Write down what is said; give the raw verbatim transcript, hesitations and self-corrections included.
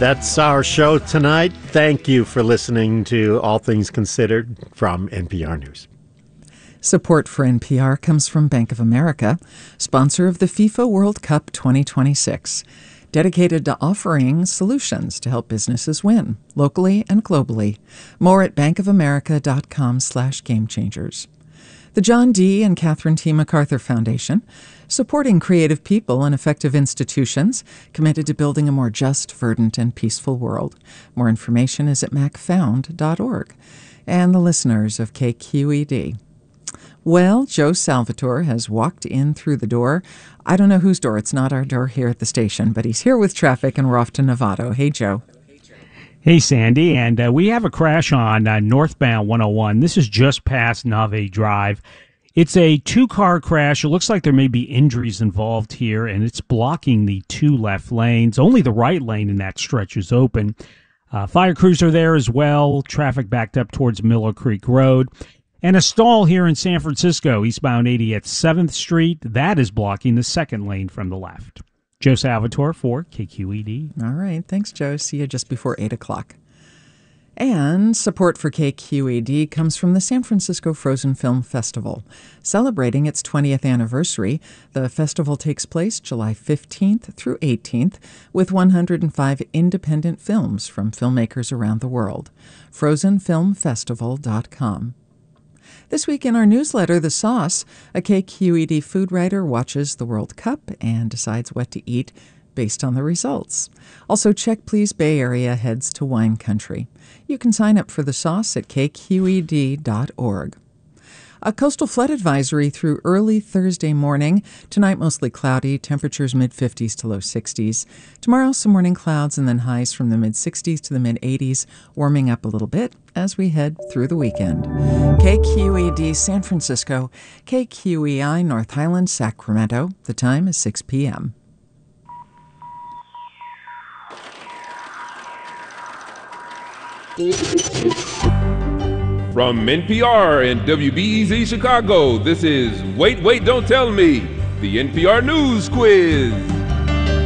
That's our show tonight. Thank you for listening to All Things Considered from N P R News. Support for N P R comes from Bank of America, sponsor of the FIFA World Cup twenty twenty-six, dedicated to offering solutions to help businesses win, locally and globally. More at bankofamerica.com slash game changers. The John D. and Catherine T. MacArthur Foundation, supporting creative people and effective institutions committed to building a more just, verdant, and peaceful world. More information is at mac found dot org. And the listeners of K Q E D. Well, Joe Salvatore has walked in through the door. I don't know whose door. It's not our door here at the station, but he's here with traffic, and we're off to Novato. Hey, Joe. Hey, Sandy, and uh, we have a crash on uh, northbound one oh one. This is just past Nave Drive. It's a two-car crash. It looks like there may be injuries involved here, and it's blocking the two left lanes. Only the right lane in that stretch is open. Uh, fire crews are there as well. Traffic backed up towards Miller Creek Road. And a stall here in San Francisco, eastbound eighty at seventh Street. That is blocking the second lane from the left. Joe Salvatore for K Q E D. All right. Thanks, Joe. See you just before eight o'clock. And support for K Q E D comes from the San Francisco Frozen Film Festival. Celebrating its twentieth anniversary, the festival takes place July fifteenth through eighteenth with one hundred five independent films from filmmakers around the world. frozen film festival dot com. This week in our newsletter, The Sauce, a K Q E D food writer watches the World Cup and decides what to eat based on the results. Also, Check Please Bay Area heads to wine country. You can sign up for The Sauce at k q e d dot org. A coastal flood advisory through early Thursday morning. Tonight, mostly cloudy, temperatures mid-fifties to low sixties. Tomorrow, some morning clouds and then highs from the mid-sixties to the mid-eighties, warming up a little bit as we head through the weekend. K Q E D San Francisco, K Q E I North Highland, Sacramento. The time is six p.m. From N P R and W B E Z Chicago, this is Wait, Wait, Don't Tell Me, the N P R News Quiz.